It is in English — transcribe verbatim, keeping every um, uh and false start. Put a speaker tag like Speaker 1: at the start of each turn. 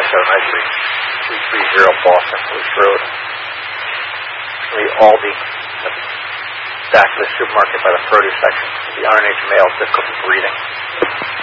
Speaker 1: seven nine three, two three zero Boston Police Road. The Aldi, back of the supermarket by the produce section. The underage male, difficult breathing.